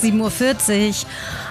7:40 Uhr.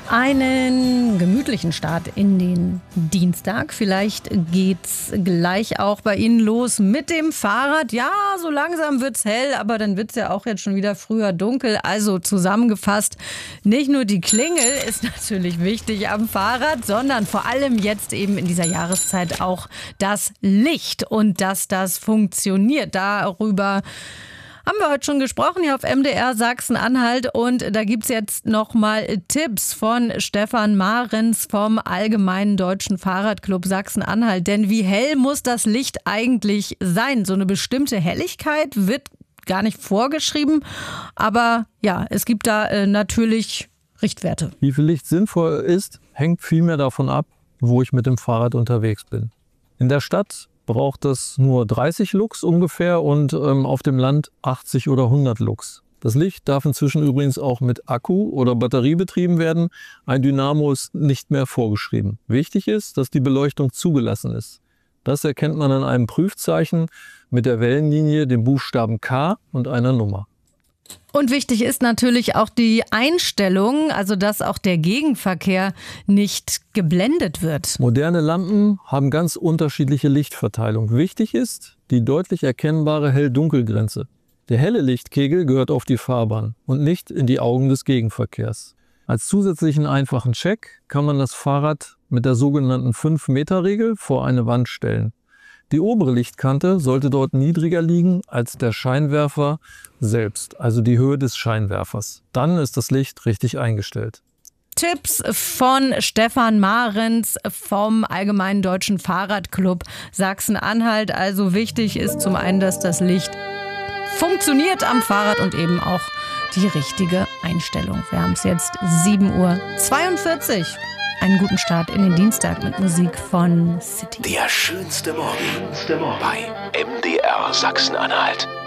Einen gemütlichen Start in den Dienstag. Vielleicht geht's gleich auch bei Ihnen los mit dem Fahrrad. Ja, so langsam wird's hell, aber dann wird's ja auch jetzt schon wieder früher dunkel. Also zusammengefasst, nicht nur die Klingel ist natürlich wichtig am Fahrrad, sondern vor allem jetzt eben in dieser Jahreszeit auch das Licht und dass das funktioniert. Darüber haben wir heute schon gesprochen hier auf MDR Sachsen-Anhalt und da gibt's jetzt nochmal Tipps von Stefan Mahrens vom Allgemeinen Deutschen Fahrradclub Sachsen-Anhalt. Denn wie hell muss das Licht eigentlich sein? So eine bestimmte Helligkeit wird gar nicht vorgeschrieben, aber ja, es gibt da natürlich Richtwerte. Wie viel Licht sinnvoll ist, hängt vielmehr davon ab, wo ich mit dem Fahrrad unterwegs bin. In der Stadt braucht es nur 30 Lux ungefähr und auf dem Land 80 oder 100 Lux. Das Licht darf inzwischen übrigens auch mit Akku oder Batterie betrieben werden. Ein Dynamo ist nicht mehr vorgeschrieben. Wichtig ist, dass die Beleuchtung zugelassen ist. Das erkennt man an einem Prüfzeichen mit der Wellenlinie, dem Buchstaben K und einer Nummer. Und wichtig ist natürlich auch die Einstellung, also dass auch der Gegenverkehr nicht geblendet wird. Moderne Lampen haben ganz unterschiedliche Lichtverteilung. Wichtig ist die deutlich erkennbare Hell-Dunkel-Grenze. Der helle Lichtkegel gehört auf die Fahrbahn und nicht in die Augen des Gegenverkehrs. Als zusätzlichen einfachen Check kann man das Fahrrad mit der sogenannten 5-Meter-Regel vor eine Wand stellen. Die obere Lichtkante sollte dort niedriger liegen als der Scheinwerfer selbst, also die Höhe des Scheinwerfers. Dann ist das Licht richtig eingestellt. Tipps von Stefan Mahrens vom Allgemeinen Deutschen Fahrradclub Sachsen-Anhalt. Also wichtig ist zum einen, dass das Licht funktioniert am Fahrrad und eben auch die richtige Einstellung. Wir haben es jetzt 7:42 Uhr. Einen guten Start in den Dienstag mit Musik von City. Der schönste Morgen bei MDR Sachsen-Anhalt.